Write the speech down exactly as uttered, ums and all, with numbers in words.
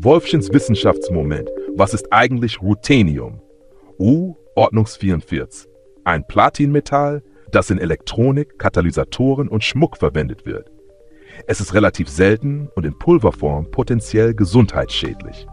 Wolfchens Wissenschaftsmoment. Was ist eigentlich Ruthenium? U, Ordnungsvierundvierzig. Ein Platinmetall, das in Elektronik, Katalysatoren und Schmuck verwendet wird. Es ist relativ selten und in Pulverform potenziell gesundheitsschädlich.